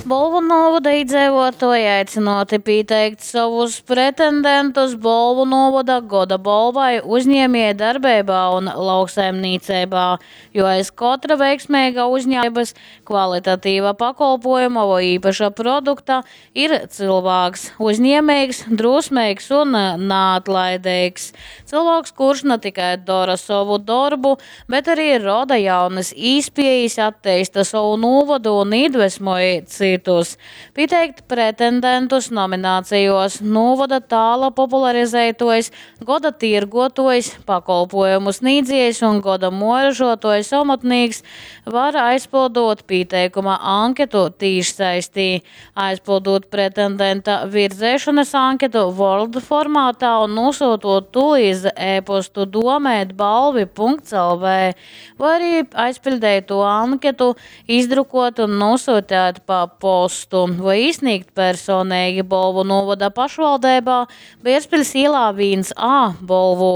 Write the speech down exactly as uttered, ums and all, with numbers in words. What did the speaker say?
Bolvu novada iedzīvotāji aicināti pieteikt savus pretendentus Bolvu novada goda balvai uzņēmēja darbībā un lauksaimniecībā, jo aiz katra veiksmīga uzņēmības, kvalitatīva pakalpojuma vai īpaša produkta ir cilvēks – uzņēmējs, drosmīgs un neatlaidīgs. Cilvēks, kurš ne tikai dara savu darbu, bet arī roda jaunas iespējas, attīsta savu novadu un iedvesmoja citus. Pieteikt pretendentus nominācijos novada tāla popularizētojs, goda tirgotojs, pakalpojumu sniedzējs un goda moražotojs amatnieks var aizpildot pieteikuma anketu tīšsaistī, aizpildot pretendenta virdzēšanas anketu Word formātā un nosūtot to līdz e-postu domēt balvi punkts el vē, vai arī aizpildēt to anketu, izdrukot un nosūtēt pa postu, vai izsniegt personīgi Bolvu novada pašvaldībā Bierzpils ielā viens A Bolvu